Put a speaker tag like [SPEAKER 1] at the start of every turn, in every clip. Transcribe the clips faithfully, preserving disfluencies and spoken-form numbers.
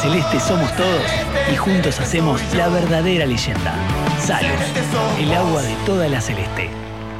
[SPEAKER 1] celeste somos todos y juntos hacemos la verdadera leyenda. Salus, el agua de toda la celeste.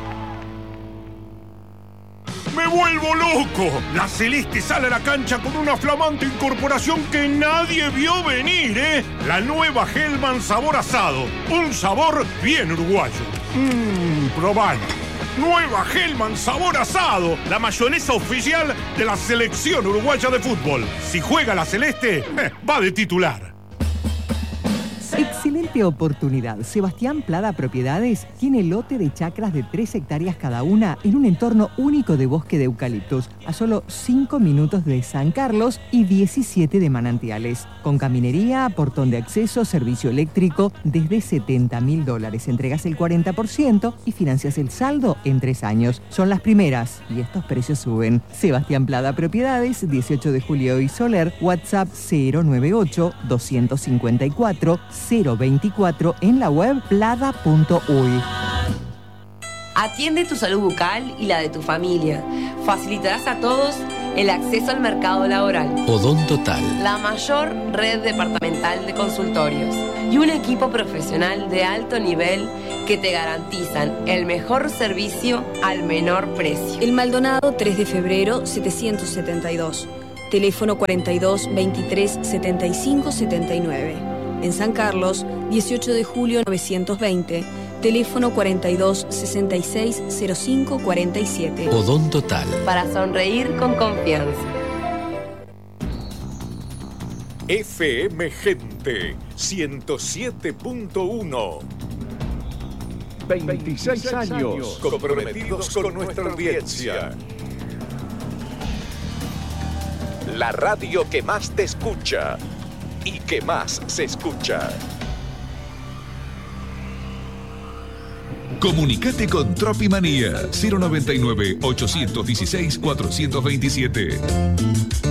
[SPEAKER 2] ¡Me vuelvo loco! La Celeste sale a la cancha con una flamante incorporación que nadie vio venir, ¿eh? La nueva Hellman sabor asado. Un sabor bien uruguayo. Mmm, probalo. Nueva Hellman sabor asado. La mayonesa oficial de la selección uruguaya de fútbol. Si juega la Celeste, eh, va de titular.
[SPEAKER 3] Excelente oportunidad. Sebastián Plada Propiedades tiene lote de chacras de tres hectáreas cada una en un entorno único de bosque de eucaliptos, a solo cinco minutos de San Carlos y diecisiete de Manantiales. Con caminería, portón de acceso, servicio eléctrico, desde setenta mil dólares. Entregas el cuarenta por ciento y financias el saldo en tres años. Son las primeras y estos precios suben. Sebastián Plada Propiedades, dieciocho de Julio y Soler, WhatsApp cero noventa y ocho, doscientos cincuenta y cuatro, cero veinticuatro, en la web plada punto uy.
[SPEAKER 4] Atiende tu salud bucal y la de tu familia. Facilitarás a todos el acceso al mercado laboral.
[SPEAKER 5] Odontotal,
[SPEAKER 4] La mayor red departamental de consultorios y un equipo profesional de alto nivel que te garantizan el mejor servicio al menor precio.
[SPEAKER 6] El Maldonado tres de febrero setecientos setenta y dos. Teléfono cuarenta y dos, veintitrés, setenta y cinco, setenta y nueve. En San Carlos, dieciocho de julio novecientos veinte, teléfono cuarenta y dos, sesenta y seis, cero cinco, cuarenta y siete.
[SPEAKER 5] Odontotal.
[SPEAKER 4] Para sonreír con confianza.
[SPEAKER 2] F M Gente ciento siete punto uno.
[SPEAKER 7] veintiséis años
[SPEAKER 2] comprometidos con nuestra audiencia. La radio que más te escucha y que más se escucha.
[SPEAKER 8] Comunicate con Tropimanía cero noventa y nueve, ochocientos dieciséis, cuatrocientos veintisiete.